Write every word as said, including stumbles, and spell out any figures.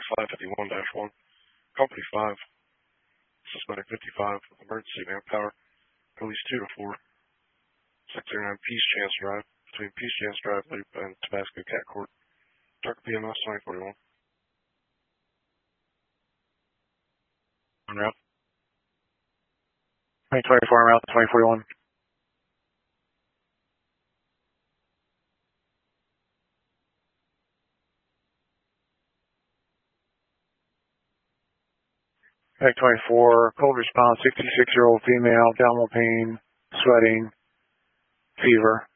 five fifty-one dash one. Company five. Suspended fifty-five with emergency manpower. Police two to four. Sector nine Peace Chance Drive. Between Peace Chance Drive Loop and Tabasco Cat Court. Target P M S twenty forty-one. On route. twenty twenty-four on route twenty forty-one. Back twenty-four, cold response, sixty-six-year-old female, abdominal pain, sweating, fever.